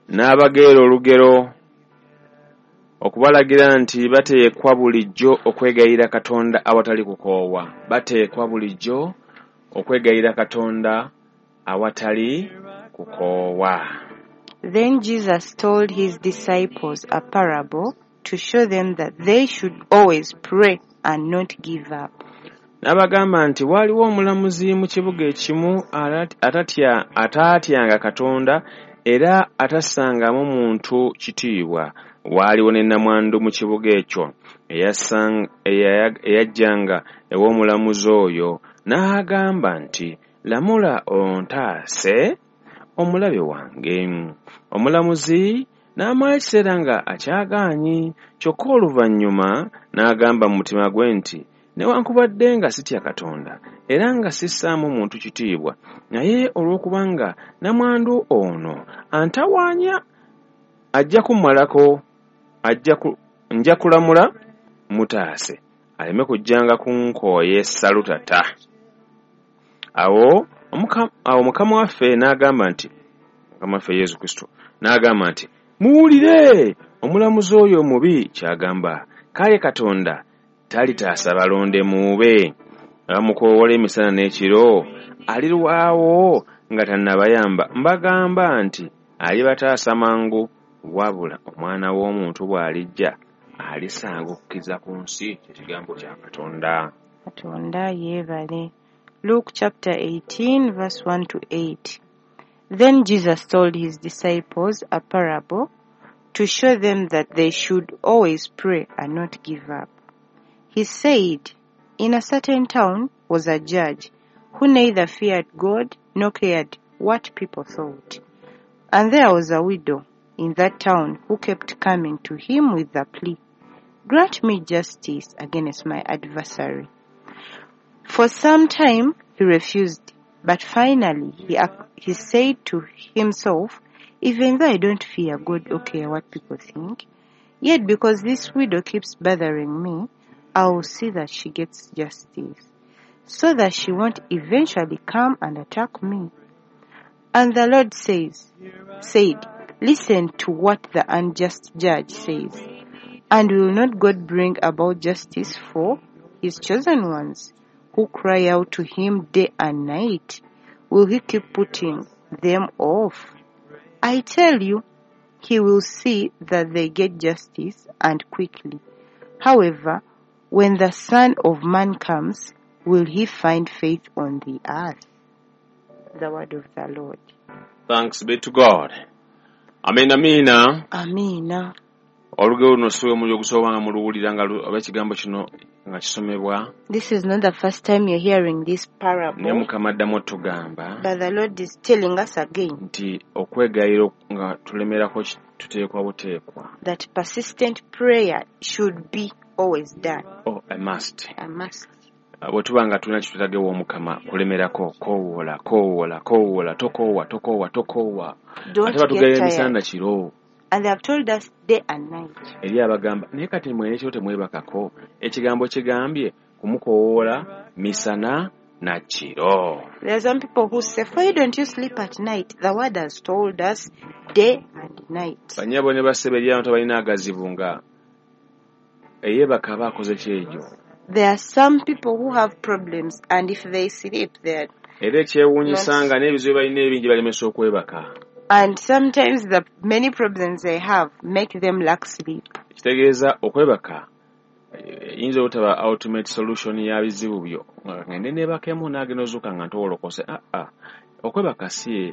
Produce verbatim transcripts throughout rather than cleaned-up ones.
n'abageera olugero okubalagira nti bateekwa bulijjo okwegayira Katonda awatali kukoowa. Bateekwa bulijjo okwegayira Katonda awatali kukoowa. Then Jesus told his disciples a parable to show them that they should always pray and not give up. N'abagamba nti waliwo omulamuzi mu kibuga ekimu atatya ataatyanga Katonda era atassangamu muntu kitiibwa. Waaliwo ne nnamwandu mu kibuga ekyo eyajjanga ew'omulamuzi oyo n'agamba nti lamula ontaase omulabe wange. Omulamuzi n'amala ekiseera nga akyagaanyi, kyokka oluvannyuma n'agamba mu mutima gwe nti newankubadde nga sitya Katonda era nga sissaamu muntu kitiibwa, naye olw'okubanga nnamwandu ono antawaanya ajja kummalako, ajja ku nja kulamula mutaase aleme kujjanga kunkooye salutata. Awo omukama awo mukama waffe n'agamba nti mukama waffe Yesu Kristo n'agamba nti muwulire omulamuzi oyo omubi ky'agamba. Kale Katonda talitaasa balonde muube abamukoowola emisana n'ekiro, alirwawo nga tannabayamba. Mbagamba nti alibataasa mangu, wabula omwana w'omuntu bw'alijja alisanga okukkiza ku nsi. Ekigambo kya Katonda. Katonda yeebale. Luke chapter eighteen verse one to eight. Then Jesus told his disciples a parable to show them that they should always pray and not give up. He said, in a certain town was a judge who neither feared God nor cared what people thought. And there was a widow in that town who kept coming to him with the plea, grant me justice against my adversary. For some time he refused, but finally he, he said to himself, even though I don't fear God or care what people think, yet because this widow keeps bothering me, I will see that she gets justice, so that she won't eventually come and attack me. And the Lord says, said, listen to what the unjust judge says. And will not God bring about justice for his chosen ones, who cry out to him day and night? Will he keep putting them off? I tell you, he will see that they get justice, and quickly. However, when the Son of Man comes, will he find faith on the earth? The word of the Lord. Thanks be to God. Amen, amina. Amina. Olugero luno siwe muli okusooba nga muluwulira nga olw'ekigambo kino nga kisomebwa. This is not the first time you're hearing this parable. Naye Mukama addamu otugamba But the Lord is telling us again nti okwegayira nga tulemerako tuteekwa buteekwa. That persistent prayer should be always done. Oh, a must. A must. Bwe tuba nga tulina kitutagewa omukama kulemerako koowoola koowoola koowoola tokoowa tokoowa tokoowa. Ate batugayira emisana kiro. And they have told us day and night. Eri abagamba naye kati mwene ekiro temwebakako. Ekigambo kigambye kumukoowoola misana na kiro. There are some people who say, why don't you sleep at night? The word has told us day and night. Banyabo ne bassebe eri abantu balina agazibu nga eyebaka aba akoze kyekyo. There are some people who have problems, and if they sleep, they're era ekyewuunyisa nga n'ebizibu balina ebingi balemesa okwebaka. And sometimes the many problems they have make them lack sleep. Kitegeeza okwebaka yinza obutaba ultimate solution ya bizibu byo. Ngende nebakemu n'agenda ozuuka nga ntowolokose. Ah ah. Okwebaka si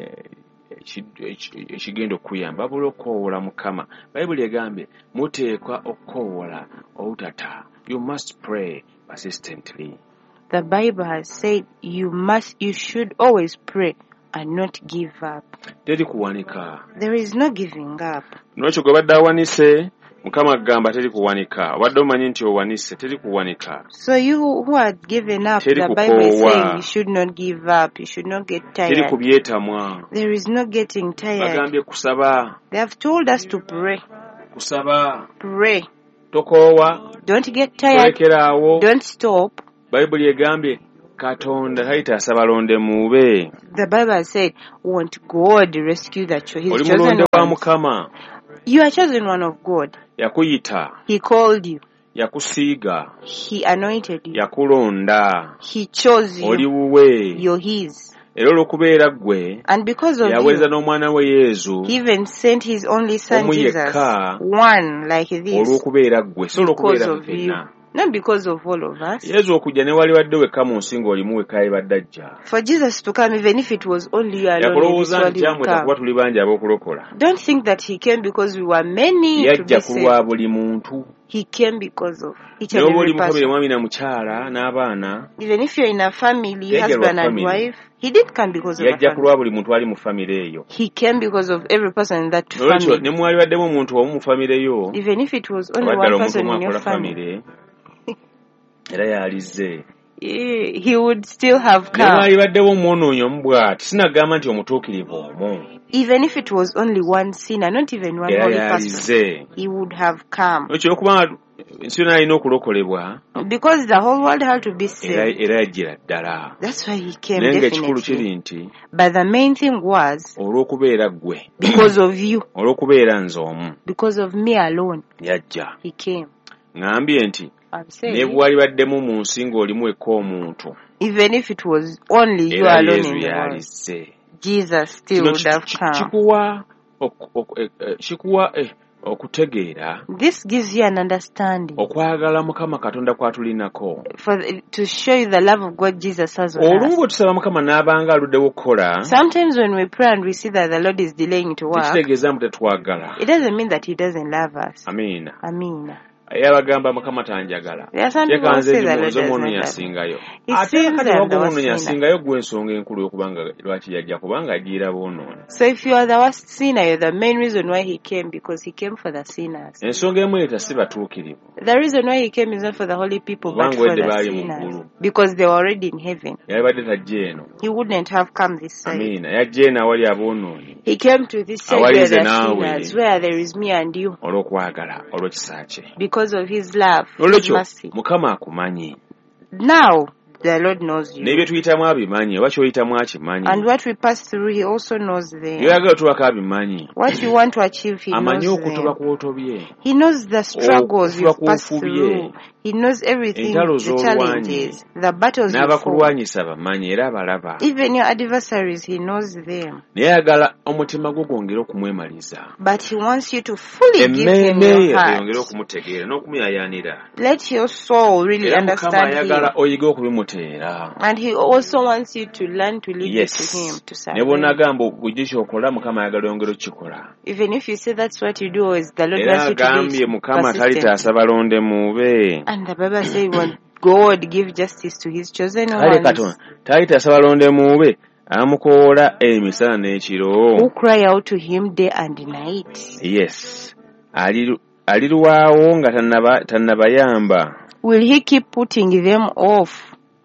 ekigenda okuyamba wabula okukoowoola Mukama. Bayibuli egambye muteekwa okukoowoola obutata. You must pray persistently. The Bible has said you must, you should always pray and not give up. Teri kuwanika. There is no giving up. Nwekyo gwe badde awanise Mukama agamba teri kuwanika. Wadde omanyi nti owanise teri kuwanika. So you who are given up, teri the Bible is saying you should not give up, you should not get tired. Teri kubyetamwa. There is no getting tired. Bagambye kusaba. They have told us to pray. Kusaba. Pray. Tokoowa. Don't get tired. Don't stop. Bayibuli egambye Katonda tayitaasa balonde mube. The Bible has said, won't God rescue the cho- his Oli chosen mulonde wa ones? Mukama. You are chosen one of God. Yakuyita. He called you. Yakusiiga. He anointed you. Yakulonda. He chose Oli you. wuwe. You're his. Era olw'okubeera ggwe. And because of Yaweza you, n'omwana we Yesu. he even sent his only son Omu Jesus, yekka. one like this, Olw'okubeera ggwe. So because olw'okubeera of you. ffenna. Not because of all of us. Yesu okujja ne wali wadde wekka mu nsi ng'olimu wekka yebadde ajja. For Jesus to come, even if it was only you alone, in this Yakulowooza world, nti he would gyamwe takuba come. tuli bangi ab'okulokola. Don't think that he came because we were many to be Yajja ku lwa saved. buli muntu. He came because of each and N'oba every oli mu famire person. mwami na mukyala n'abaana. Even if you're in a family, Yajja lwa husband and family. wife, he did come because of a Yajja ku family. lwa buli muntu ali mu famire eyo. He came because of every person in that Olwekyo ne family. mwali baddemu omuntu omu mu famire yo. Even if it was only Abaddala one omuntu person omu in your akola family, famire. Era yalize. he he would still have Ne come. mwali baddewo omwonoonyi omu bw'ati. Sinagamba nti omutuukirivu omu. Even if it was only one sinner, not even one Era holy person, yalize. he would have come. Olwekyo okubanga ensi yonna alina okulokolebwa. Because the whole world had to be Era saved. era yajjira ddala. That's why he came, Naye ng'ekikulu definitely. kiri nti But the main thing was, olw'okubeera ggwe. because of you, Olw'okubeera nze omu. because of me alone, Yajja. he came. Ngambye nti I'm ne saying, bwali baddemu mu nsi ng'olimu wekka omuntu. even if it was only you Era alone Yesu in the world, yalize. Jesus still Kino would have ki- ki- come. kikuwa ok- ok- eh, eh, kikuwa eh, okutegeera This gives you an understanding okwagala Mukama Katonda kwatulinako. for the, to show you the love of God Jesus has on Olumu us. bwe tusaba Mukama n'abanga aluddewo okukola, Sometimes when we pray and we see that the Lord is delaying to work, tekitegeeza mbu tetwagala. it doesn't mean that he doesn't love us. Amiina. I mean, Yabagamba Mukama tanjagala. there are some people who Yekanze say the Lord nze does mwono not love me. yasingayo. He Ate sins kati and wagwo the mwono worst sinner. yasingayo gwe ensonga enkulu y'okubanga lwaki yajja kubanga agira boonoona. So if you are the worst sinner, you're the main reason why he came, because he came for the sinners. Ensonga emu leeta si batuukirivu. The reason why he came is not for the holy people, but Kubanga for wedde the baali mu sinners. ggulu. Because they were already in heaven. Yabadde tajja eno. He wouldn't have come this side. Amiina. Yajja eno awali aboonoonyi. He came to this side Awali where nze there are naawe. sinners, where there is me and you, Olw'okwagala, olw'ekisa kye. because of his love, his Olwekyo mercy. Mukama akumanyi. Now, the Lord knows you. N'ebyo tuyitamu abimanyi, oba ky'oyitamu akimanyi. And what we pass through, he also knows them. By'oyagala otubako abimanyi. What you want to achieve, he knows Amanyi okutoba them. kw'otobye. He knows the struggles Okufuba you've passed kw'ofubye. through. He knows everything, Entalo the z'olwanye. challenges, the battles you fought. N'abakulwanyisa bamanyi era abalaba. Even your adversaries, he knows them. Naye ayagala omutima gwo gwongere okumwemaliza. But he wants you to fully give him Emmeeme your ye heart. eyongere okumutegeera n'okumuyayaanira. Let your soul really Era Mukama understand him. ayagala oyige okubimuteera. And he also wants you to learn to lead Yes. you to him, to serve Ne him. bw'onagamba bujje ky'okola Mukama ayagala oyongere okukikola. Even if you say that's what you do, always the Lord Era wants you to do agambye it Mukama persistently. talitaasa balonde mube. And the Bible says when God give justice to his chosen Kale Katonda ones talitaasa balonde mube. Amukoola emisana n'ekiro. who cry out to him day and night. Yes. Ali aliruwaawo nga tannaba tannabayamba. Will he keep putting them off?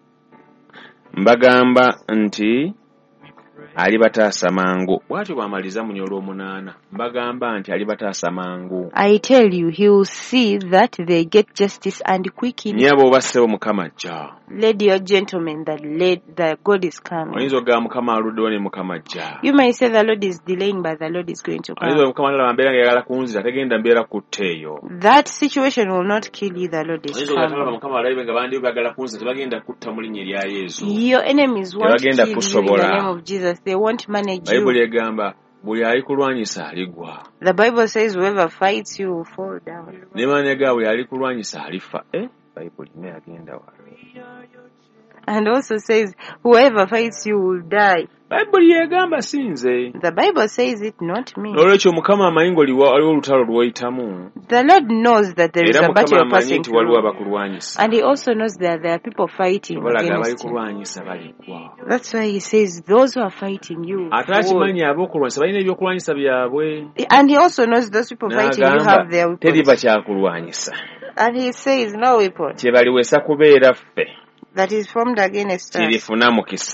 Mbagamba nti alibataasa mangu. Bw'atyo bw'amaliza mu nnyolo omunaana. Mbagamba nti alibataasa mangu. I tell you, he will see that they get justice and quicken. Naye abo bassewo Mukama ajja. Lady or gentlemen, that led, that God is coming. Oyinza okugamba Mukama aluddewo ne Mukama ajja. You may say the Lord is delaying, but the Lord is going to Oyinza come. Mukama alaba mbeera ng'ayagala kunzita tegenda mbeera kutta eyo. That situation will not kill you, the Lord is Oyinza okulaba coming. Mukama alabe nga bandi bagala kunzita tebagenda kutta mu linnya erya Yesu. Your enemies won't kill Tebagenda you in the kusobola. name of Jesus. They won't manage Bayibuli you. egamba buli alikulwanyisa aligwa. The Bible says whoever fights you will fall down. Ne maanyiga buli alikulwanyisa alifa. Eh? Bayibuli ne agenda wali. And also says whoever fights you will die. Bayibuli yegamba si nze. The Bible says it, not me. Olwekyo Mukama amanyi ng'oliwo waliwo olutalo lw'oyitamu. The Lord knows that there is Era a battle Mukama you're amanyi passing nti waliwo through. abakulwanyisa. And he also knows that there are people fighting Balaga against you. abalikulwanyisa baligwa. That's why he says those who are fighting you Ate fall. akimanyi ab'okulwanyisa balina ebyokulwanyisa byabwe. And he also knows those people fighting you have their N'agamba teri weapons. bakyakulwanyisa. And he says no weapon Kye baliwesa kubeera ffe. that is formed against us Kirifuna mukisa.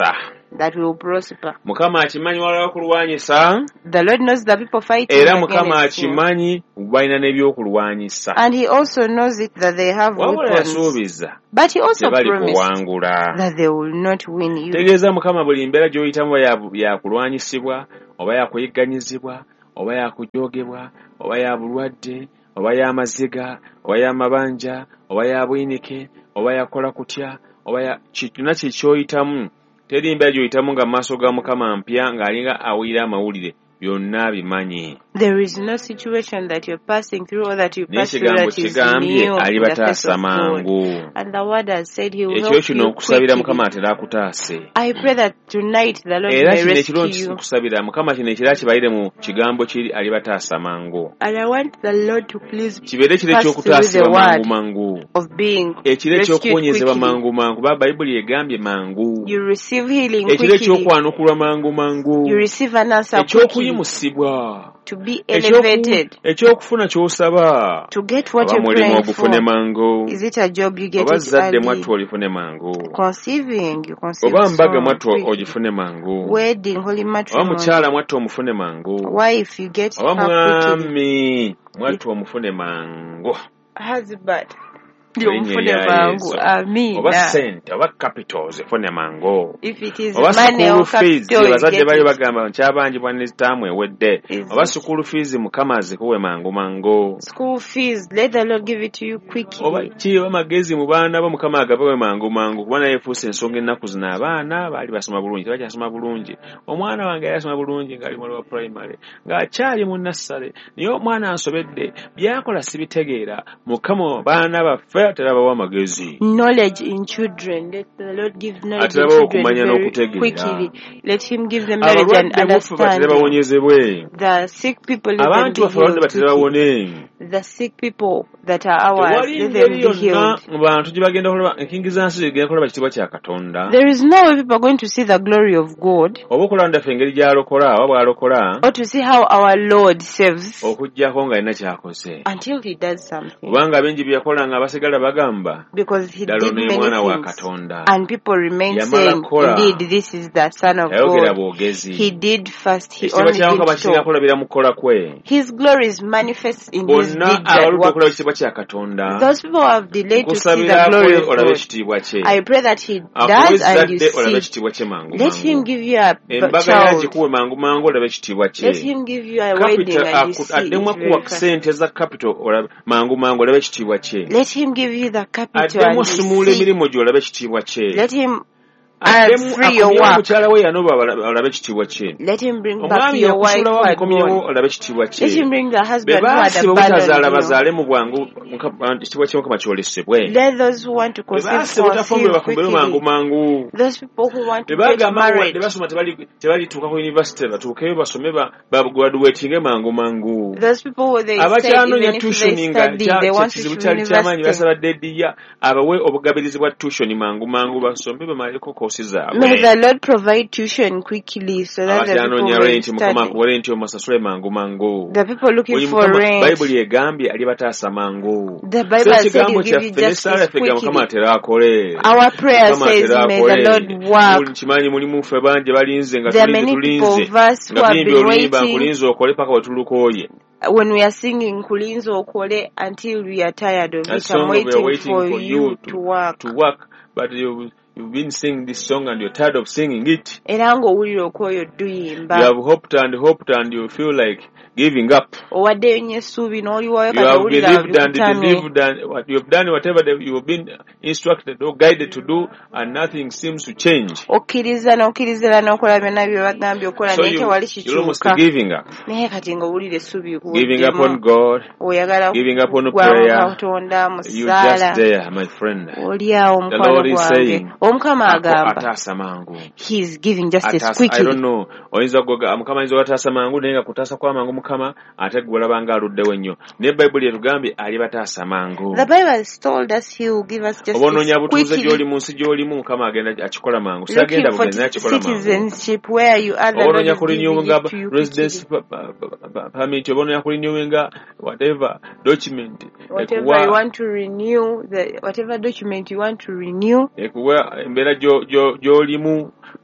that will prosper. Mukama akimanyi wala okulwanyisa. The Lord knows the people fighting Era Mukama against him. akimanyi balina n'ebyokulwanyisa. And he also knows it that they have Wabula weapons. yasuubiza But he also tebali promised kuwangula. that they will not win you. Tegeeza Mukama buli mbeera gy'oyitamu ya kulwanyisibwa, oba ya kuyigganyizibwa, oba ya kujoogebwa, oba ya bulwadde, oba ya maziga, oba ya mabanja, oba ya bwinike, oba ya kola kutya, oba ya kituna ky'oyitamu. Teri mbeera gy'oyitamu nga maaso ga Mukama mpya ng'alinga awulira amawulire. Byonna bimanyi. There is no situation that you're passing through or that you pass through that is kigambye new in the face alibataasa of God. mangu. And the word has said he will Ekyo help kino you okusabira Mukama quickly. atera akutaase. I pray that tonight the Lord Era may kino rescue ekiro you. nkusabira Mukama kino ekira kibalire mu kigambo kiri alibataasa mangu. And I want the Lord to please Kibeere kire pass through the ky'okutaasibwa mangu word mangu. of being Ekire rescued ky'okuwonyezebwa quickly. mangu mangu. Ba Bayibuli egambye mangu. You receive healing Ekire quickly. ky'okwanukulwa mangu mangu. You receive an answer quickly. Ekyokuyimusibwa. To be elevated. Ekyokufuna ky'osaba. To get what you're Oba mulimu praying ogufune for. mangu. Is it a job you get Oba it zadde early? mwattu olifune mangu. Conceiving, you conceive Oba mbaga so mwattu quickly. ogifune mangu. Wedding, holy Oba matrimony. mukyala mwattu omufune mangu. Wife, you get Oba her quickly. mwami mwattu omufune mangu. Husband, Erinnya mufune erya mangu. Yesu. Amina. Oba ssente oba capitals efune mangu. If it is Oba money school or fees capital, you bazadde get bali it. bagamba nkyabanjibwa ne zitaamu ewedde. Is Oba it? school fees Mukama azikuwe mangu mangu. School fees, let the Lord give it to you Oba quickly. ki oba magezi mu baana bo Mukama agabawe mangu mangu kuba naye efuuse ensonga ennaku zino abaana baali basoma bulungi tebakyasoma bulungi. Omwana wange yasoma bulungi ng'ali mu wa primary ng'akyali mu nursery naye omwana ansobedde byakola sibitegeera. Mukama baana baffe terabawa magezi. Knowledge in children. Let the Lord give knowledge in Aterabawo children okumanya very n'okutegeera. quickly. Let him give them knowledge and Abalwadde baffe batera understanding. bawonyezebwe. The sick people, let them Abantu be baffe abalwadde healed batera quickly. bawone. The sick people that are ours, Tewali let ngeri them be yonna healed. mu bantu gye bagenda kulaba enkingizansi egenda kulaba ekitiibwa kya Katonda. There is no way people are going to see the glory of God Oba okulaba ndaffe engeri gy'alokola oba bw'alokola or to see how our Lord saves okuggyako ng'alina kyakoze. until he does something. Kubanga abengi bye yakola nga abasigala bagamba Because he ddala did ono ye many mwana wa things. Katonda. And people remain Yamala saying, kola. indeed, this is the Son of Tayogera God. bwogezi. He did first, he Ekitiibwa only kya Mukama did kisinga so. kulabira mu kukola kwe. His glory is manifest in his Bonna deeds and abaludde okulaba works. ekitiibwa kya Katonda. Those people have delayed to see Nkusabira the glory akole of olabe God. ekitiibwa kye. I pray that he Akuwe does and you zadde olabe see. ekitiibwa kye mangu Let him mangu. give you a b- Embaga child. yagikuwe mangu mangu olabe ekitiibwa Let kye. him give you a wedding Capital and you aku- see it addemu very akuwa fast. sente za capital olabe mangu mangu olabe ekitiibwa kye. Let him give you the capital Addemu and you osumula see. emirimu gyo olabe ekitiibwa kye. Let him Addemu uh, free your akomyewo work. mukyala we yanoba olabe ekitiibwa kye. Let him bring back Omwami your wife yakusulawo who had amukomyewo gone. olabe ekitiibwa Let him kye. bring the Be husband who had baasiba obutazaala abandoned you. bazaale mu bwangu ekitiibwa kye Mukama kyolesebwe. Let those who want to Be conceive baasiba otafumbirwe conceive bafumbirwe mangu quickly. mangu. Those people who want Be to get bagamba married. wadde basoma tebali tebalituuka ku university batuukeyo basome bagraduatinge mangu mangu. Those people who they said Abakyanoonya even if tuition they nga study, they want to kizibu to kyali kyamaanyi university. basaba dediya abawe obugabirizi bwa tuition mangu mangu basome bamaleko koosi zaabwe. May the Lord provide tuition quickly so that the people Abakyanoonya will renti Mukama study. akuwe renti omusasule mangu mangu. The people looking Buli for Mukama rent. Bayibuli egambye alibataasa mangu. The Bible So said ekigambo he'll give you kyaffe ne Saala justice ffe Mukama quickly. atera akole. Our prayer Mukama says, atera may the akole. Lord work. Kimanyi mulimu ffe bangi balinze nga There are tulinze many people tulinze of us who nga have tuyimbye been oluyimba waiting nkulinze okole paka wetulukooye. when we are singing Kulinzo Okole until we are tired of A it. song I'm we are waiting waiting for for you you to work. to work, but you you've been singing this song and you're tired of singing it. Era ng'owulira okwoyo You duyimba. have hoped and hoped and you feel like giving up. Owaddeyo nnyo essuubi n'oliwayo You kati have owulira believed and bikutamye. believed and what you have done whatever that you have been instructed or guided to do and nothing seems to change. Okkiriza n'okkirizira n'okola byonna bye bagambye okola So naye you, tewali you're almost kikyuka. giving up. Naye kati ng'owulira essuubi Giving up on likuwuddemu. God. Oyagala Giving up on kugwa mu prayer. Katonda mu You ssaala. just there, my friend. Oli awo The mukwano Lord is gwange. saying, Omukama Ako agamba. ataasa mangu. He is giving justice Ataasa, I don't quickly. know. Oyinza kugoga Mukama ayinza obataasa mangu naye nga kutaasa kwa mangu Mukama ate gwe olabanga aluddewo ennyo. Naye Bayibuli etugambye alibataasa mangu. The Bible has told us he will give us justice Oba onoonya butuuze gy'oli quickly. mu nsi gy'olimu Mukama agenda akikola mangu. Looking Sagenda for bugenzi naye akikola mangu. citizenship where you are, the Oba Lord onoonya is ku giving renewinga it to you residence quickly. pa- pa- pa- permit, oba onoonya ku renewinga whatever document Whatever you ekuwa want to renew, the whatever document you want to renew, ekuwa embeera gyo- gyo- gy'olimu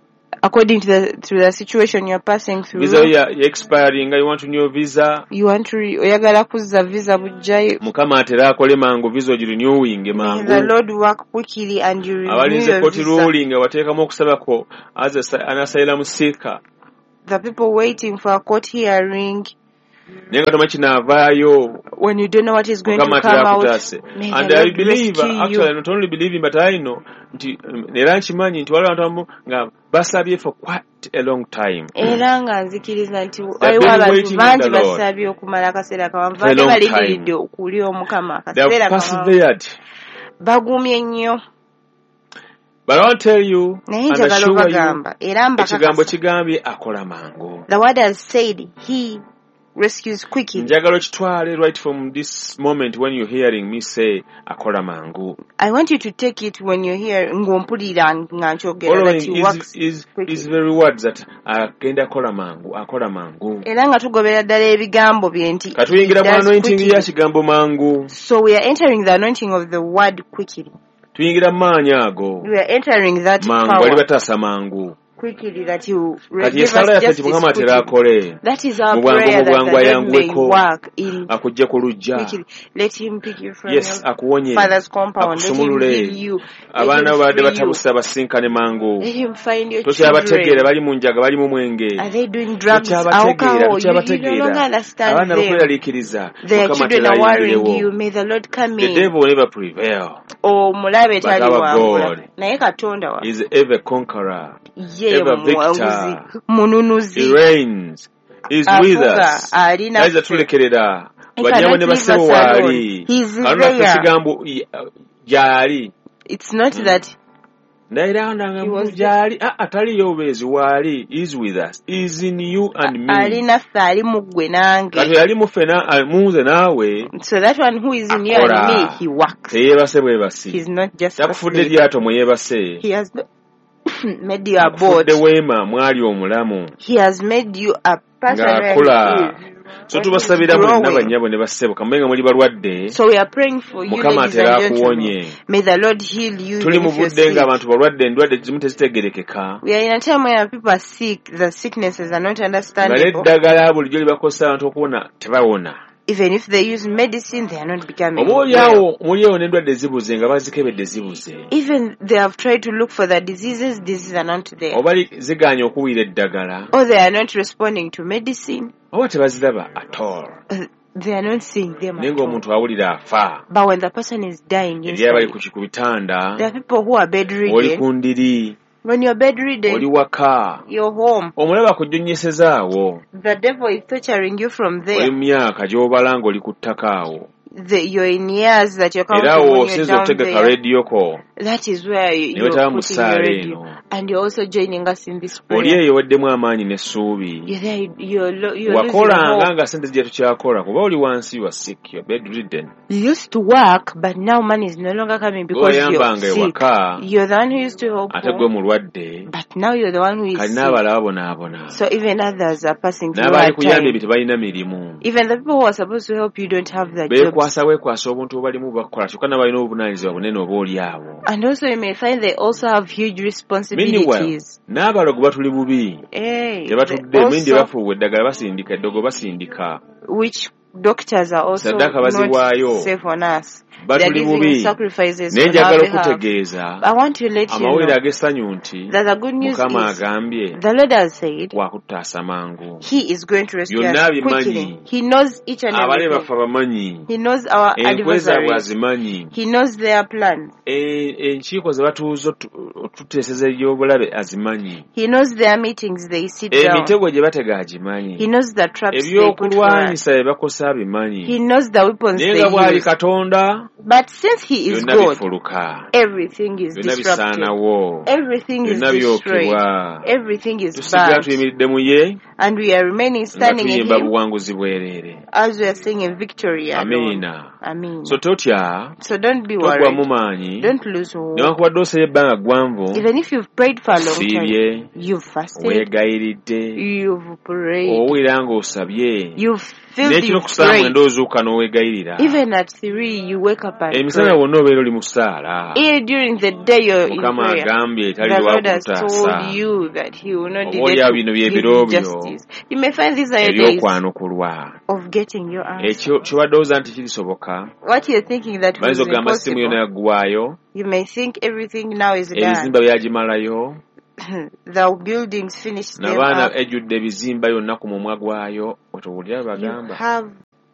according to the to the situation you're passing through. Visa ya expiring, you want to renew visa. You want to re- oyagala kuzza visa bujjayo. Mukama atera akole mangu visa renewing mangu. The Lord work quickly and you renew your visa. Abalinze court ruling wateekamu okusabako as an asylum seeker. The people waiting for a court hearing. When you don't know what is going to come out, may and the I Lord believe, rescue actually, you. I not only believe, but I know, Neranchimanyi into all basabye for quite a long time. Era nga nzikiriza nti waliwo abantu bangi basabye okumala akaseera kawanvu balimiridde okuwulira Omukama akaseera kawanvu bagumye nnyo. But I'll tell you, naye njagala obagamba era ekigambo kigambye akola mangu. The word has said he rescues quickly. Njagala kitwale right from this moment when you're hearing me say akola mangu. I want you to take it when you hear ngompulira nga nkyogera that he works is is very words that agenda akola mangu akola mangu. Era nga tugobera ddala ebigambo bye nti katuyingira mu anointing ya kigambo mangu. So we are entering the anointing of the word quickly. Tuyingira maanyi ago. We are entering that mangu, power. Mangu batasa mangu. Quickly that you give us justice quickly. That is our prayer that the Lord may work in quickly. Let him pick you from yes, your father's compound. Let him heal you. Let him free you. Let him find your children. Are they doing drugs, alcohol? You, you no longer understand them. Their children are worrying you. May the Lord come in. The devil will never prevail. Oh, but our God is ever conqueror. Ever victor. He reigns. He's with us. Aiza tulekerera. Banyabo ne basebo wali. Kaluna kusigambo yali. It's not that Naira ndanga jali atali yobezi wali is with us. Is in you and me. Alina fali mugwe nange. Kati yali mufena muze nawe. So that one who is in you and me, he works. Teyebase bwe basi. He's not just yakufudde lyato mweyebase. He has made you a boat. He has made you a person. So tubasabira bonna banyabo ne basebo kamenga muli balwadde. So we are praying for you, ladies and gentlemen. May the Lord heal you. Tuli mu budde nga abantu balwadde ndwadde zimu tezitegerekeka. We are in a time where people are sick, the sicknesses are not understandable. Baleddagala bulijjo libakosa abantu okuwona tebawona. Even if they use medicine, they are not becoming well. Even they have tried to look for the diseases, diseases are not there. Or they are not responding to medicine. At all. Uh, they are not seeing them at all. But when the person is dying, inside, there are people who are bedridden. When you're bedridden, you're home. The devil is torturing you from there. The, you're in years that you're coming when you're down there. That is where you, you're putting your radio. And you're also joining us in this prayer. You're there, you're, you're, you're losing hope. You used to work, but now money is no longer coming because you're sick. You're the one who used to help home, but now you're the one who is sick. So even others are passing through hard time. Even the people who are supposed to help you don't have the jobs. And also you may find they also have huge responsibilities. Hey, which doctors are also not safe on us. They are giving sacrifices on our behalf. I want to let you know that the good news is the Lord has said He is going to rescue us quickly. He knows each and everything. He knows our adversaries. He knows their plans. He knows their meetings they sit down. He knows the traps they put for us. He knows the weapons they use. But since He is God, everything is disrupted. Everything is destroyed. Everything is bad. And we are remaining standing in Him as we are singing victory alone. Amen. So don't be worried. Don't lose hope. Even if you've prayed for a long time, you've fasted, you've prayed, you've filled your prayer. Even at three, you wake up up and emisana pray. wonna obeera oli mu ssaala. Even during the day you're in Mukama prayer, agambye the taliwa Lord has kutaasa. told you that He will not Oba delay olya to bino give bye you biro byo justice. You may find these are your days ebyokwanukulwa. of getting your answer. Ekyo kyobadde owooza nti kirisoboka. What you're thinking that was Bayinza okugamba simu yonna impossible, yaggwayo. you may think everything now is done. Ebizimba byagimalayo. The buildings finished them N'abaana up. ejjudde ebizimba yonna ku mumwa gwayo. Otowulira You bagamba. have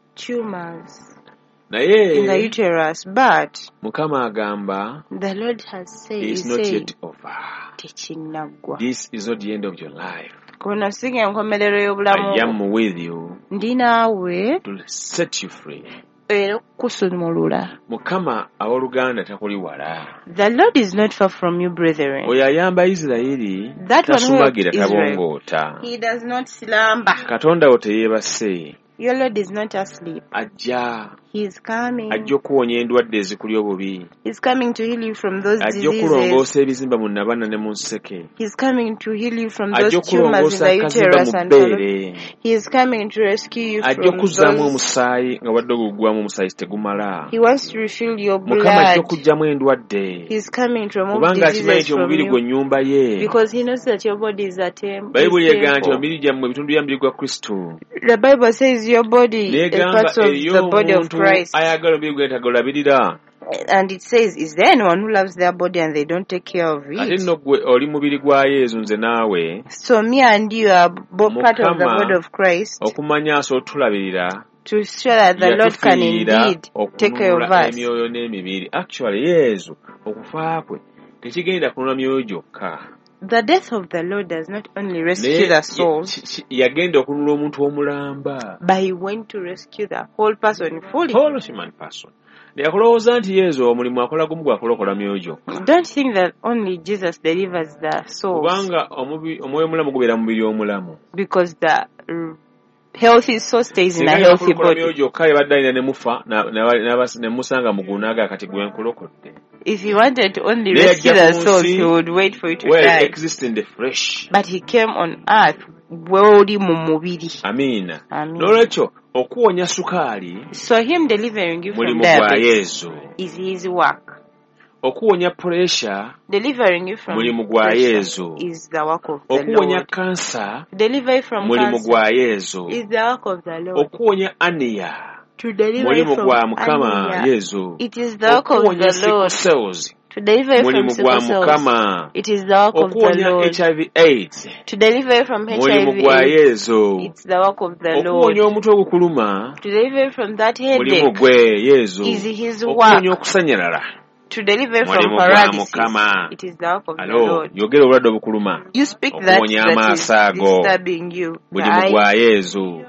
tumors Naye in the uterus, but Mukama agamba the Lord has said, it's He not said, yet over. tekinnagwa. This is not the end of your life. Kuno si enkomerero I y'obulamu. am with you Ndi naawe to set you free. era okukusumulula. Mukama aw'oluganda takuli wala. The Lord is not far from you, brethren. Oyo ayamba Isirayiri That one who helped tasumagira Israel, tabongoota. He does not slumber. Katonda wo teyeebase. Your Lord is not asleep. Ajja. He is coming. Ajja okuwonya endwadde ezikuli obubi. He's coming to heal you from those Ajja diseases. okulongoosa ebizimba mu nnabana ne mu nseke. He's coming to heal you from Ajja those tumors in okulongoosa the akazimba uterus mu and colon. bbeere. He is coming to rescue you Ajja from okuzzaamu those. omusaayi nga wadde ogugwamu omusaayi tegumala. He wants to refill your Mukama ajja blood. okuggyamu endwadde. He's coming to remove Kubanga akimanyi diseases nti from omubiri gwe you nnyumba ye. because He knows that your body is a tem- Bayibuli is egamba nti temple. emibiri gyammwe bitundu bya mubiri gwa Kristo. The Bible says your body is N'egamba part of eriyo the body of omuntu Christ. ayagala omubiri gwe tagalabirira. And it says, is there anyone who loves their body and they don't take care of Ate it? nno gwe oli mubiri gwa Yesu nze naawe. So me and you are both part of the Mukama body of Christ okumanya aso otulabirira. to show that the Lord can indeed take care of okununula us. emyoyo n'emibiri. Actually Yesu okufa kwe tekigenda kununula myoyo gyokka. The death of the Lord does not only rescue Naye the souls, ye- yagenda okununula omuntu omulamba. but He went to rescue the whole person fully. Whole human person. Yakulowooza nti Yesu omulimu akola gumu gwakulokola myoyo gyokka. Don't think that only Jesus delivers the souls, Kubanga omubi- omwoyo omulamu gubeera mu mubiri omulamu. because the uh, healthy soul stays in a Singa healthy yakulokola myoyo body. gyokka yabadde alina ne mufa na- na- n'abas- ne musanga mu gunaaga kati gwe nkulokodde. If He wanted to only Naye rescue ajja the ku souls, nsi He would wait for you to where die. it exists in the flesh. But He came on earth woli mu mubiri. Amiina. Amen. N'olwekyo okuwonya sukaali So Him delivering you from mulimu gwa diabetes Yesu. is His work. Okuwonya puresha Delivering you from mulimu gwa pressure Yesu. is the work of the Okuwonya Lord. kansa Deliver you from mulimu cancer gwa Yesu. is the work of the Lord. Okuwonya aniya To deliver you mulimu from gwa Mukama anemia, Yesu. it is the work of Okuwonya the sickle Lord. cells To deliver you from mulimu sickle gwa cells, Mukama. it is the work of the Okuwonya Lord. H I V AIDS To deliver you from H I mulimu V gwa AIDS, Yesu. it's the work of the Lord. Okuwonya omutwe ogukuluma To deliver you from that mulimu headache gwe Yesu. is His Okuwonya work. okusanyalala To deliver you from mulimu gwa paralysis, Mukama. it is the work of the Alo, Lord. yogera obulwadde obukuluma You speak that okuwonya that is amaaso ago disturbing you. The mulimu gwa eye. Yesu.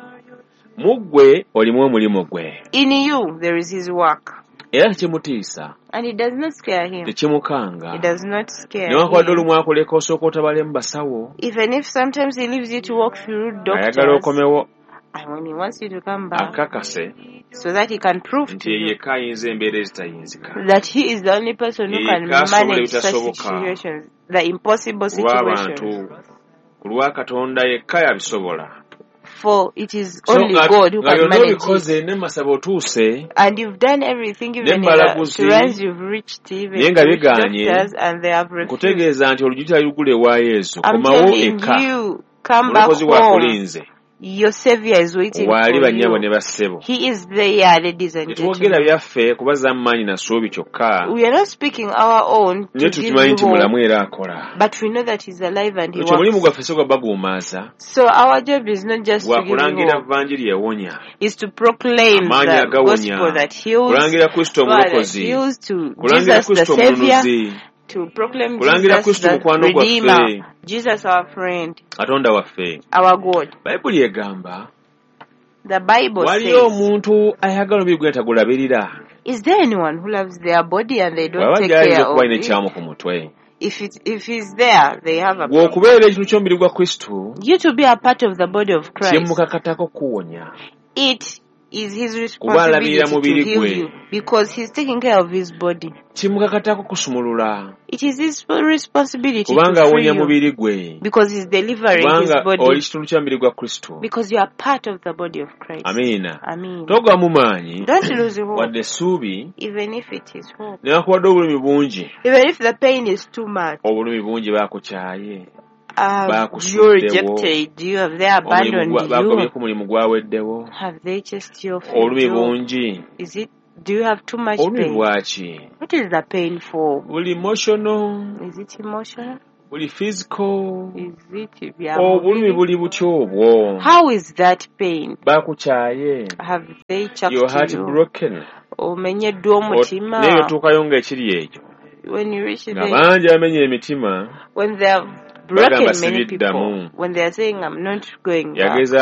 Mu ggwe olimu omulimu gwe. In you, there is His work. Era tekimutiisa, And it does not scare Him. tekimukanga. It does not scare Newankubadde Him. olumu akuleka osooka otabalemu basawo, Even if sometimes He leaves you to walk through ayagala doctors, okomewo and when He wants you to come back, akakase so that He can prove to nti ye you yekka ayinza embeera ezitayinzika. that He is the only person who Ye can yekka asobola manage such ebitasoboka. situations, the impossible situations. Olw'abantu, ku lwa Katonda yekka yabisobola. For it is So only nga God who nga can byonna manage obikoze it. ne masaba otuuse, And you've done everything, even in the Nembalaguzi, insurance you've reached, even naye nga reached bigaanye, doctors, and they have refused. nkutegeeza nti oluggi talugula ewa Yesu. I'm Komawo telling eka, you, come back omulokozi home. bw'akulinze. Your Savior is waiting Waali for bannyabo ne you. bassebo. He is there, ladies and Tetwogera gentlemen. byaffe kubazza mu maanyi na ssuubi kyokka, We are not speaking our own to naye give tukimanyi you nti mulamu hope, era akola. but we know that He's alive and He Ekyo omulimu works. gwaffe si gwa baguumaaza, So our job is not just to give you gwakulangira hope, vanjiri ewonya, is to proclaim amaanyi the agawonya, gospel that heals, kulangira Kristo God that omulokozi, heals, to kulangira Jesus the Kristo Savior, omununuzi, to proclaim kulangira Jesus Kristo the mukwano gwaffe, Redeemer, Jesus our friend, Katonda waffe. our God. Bayibuli egamba, The Bible waliyo says, omuntu ayagala omubiri gwe tagulabirira. is there anyone who loves their body and they don't Bw'aba take gyayinza care okuba of alina it? ekyamu ku mutwe. If it, if he's there, they have a Gwe problem. okubeera ekintu ky'omubiri gwa Kristo, You to be a part of the body of Christ, kyemmukakatako kuwonya. it is his responsibility to heal you because he's taking care of his body. Kimukakatako kusumulula. It is his responsibility Kubanga to free awonya mubiri gwe. you because he's delivering his Kubanga body. oli kitundu kya mubiri gwa Kristo. Because you are part of the body of Christ. Amina. Amen. Toga mu maanyi. Don't lose hope. Wadde essuubi. Even if it is hope. Newankubadde obulumi bungi. Even if the pain is too much. Obulumi bungi baakukyaye. Uh, you rejected you, have they abandoned you? Have they just your faith? Is it, do you have too much pain? What is the pain for? Emotional. Is it emotional? Physical. Is it oh, how is that pain? Have they chucked your heart you? Broken? When you reach there, when they have broken many people, when they are saying I'm not going back, and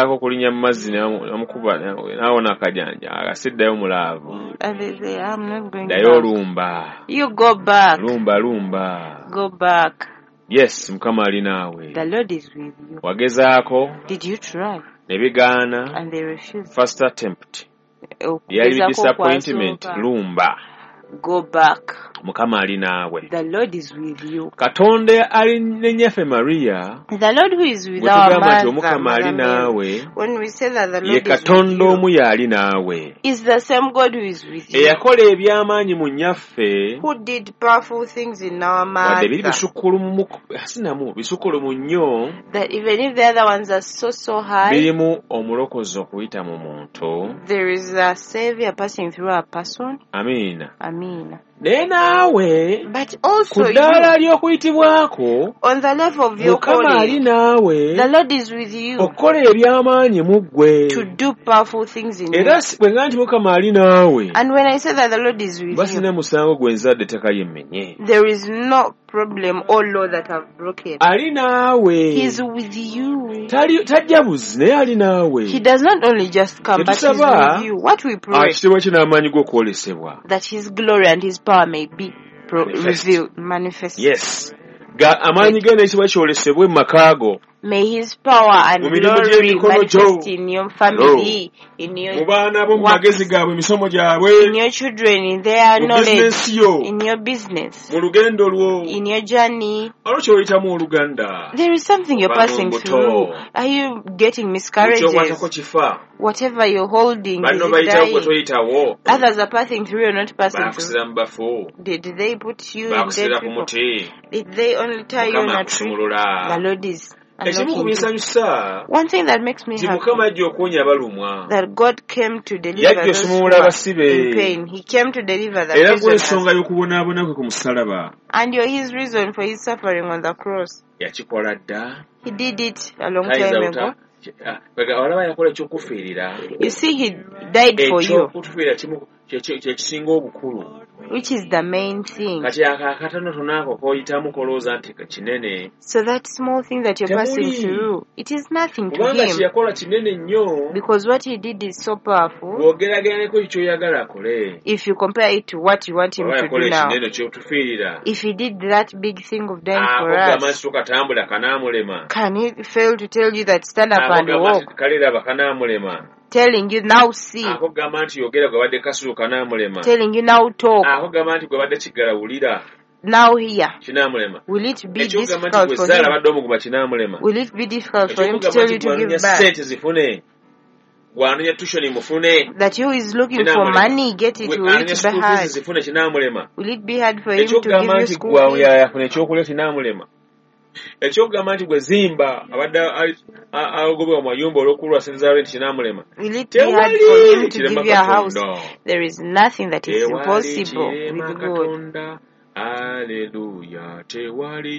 they say I'm not going back, you go back, go back. Yes, Mukama ali naawe. The Lord is with you. Wagezaako. Did you try? Ne bigaana. And they refused. First attempt. Yali disappointment. Lumba. Go back. Mukama ali naawe. The Lord is with you. Katonda ali ne nnyaffe Maria. The Lord who is with our mother. When we say that the Lord ye Katonda omu yali naawe. Is the same God who is with you. Eyakola ebyamaanyi mu nnyaffe. Who did powerful things in our mother. Wadde biri bisukulu mu asinamu bisukulu mu nnyo. That even if the other ones are so so high. Birimu omulokozi okuyita mu muntu. There is a savior passing through a person. Amen. Amen. Ne naawe but also kuddaala ly'okuyitibwako on the level of your calling, the Lord is with you okukola ebyamaanyi mu ggwe to do powerful things in era bwe nga nti Mukama ali naawe. And when I say that the Lord is with basi you, ne musango gwe nzadde tekayemmenye. There is no problem or law that have broken. Ali naawe. He is with you. Tajja buzi naye ali naawe. He does not only just come, but he is with you. What we pray, ekitiibwa kye n'amaanyi g'okwolesebwa, that his glory and his power may be pro- revealed, manifested. Yes. Amaanyi ge n'ekitiibwa kyolesebwe mu makaago. May his power and glory manifest in your family, in your works, in your children, in their knowledge, in your business, in your journey. There is something you're passing through. Are you getting miscarriages? Whatever you're holding is dying. Others are passing through, you're not passing through. Did they put you in dead people? Did they only tie you on a tree? The Lord is one thing that makes me happy, that God came to deliver those who are in pain. He came to deliver the prisoners. And you're his reason for his suffering on the cross. He did it a long time ago. You see, he died for you, which is the main thing. So that small thing that you're passing through, it is nothing to him, because what he did is so powerful. If you compare it to what you want him to do now, if he did that big thing of dying for us, can he fail to tell you that stand up and walk? Telling you now see, telling you now talk, now hear. Will it be difficult for him? Will it be difficult for him to tell you to give back? That you is looking for money, get it, will it be hard? Will it be hard for him to give you school fees? Ekyogamba nti gwe zimba abadde agobebwa mu mayumba olw'okulwa senzaawe nti kinamulema. Will it be hard for him to give you a house? There is nothing that is impossible with God. Hallelujah. Tewali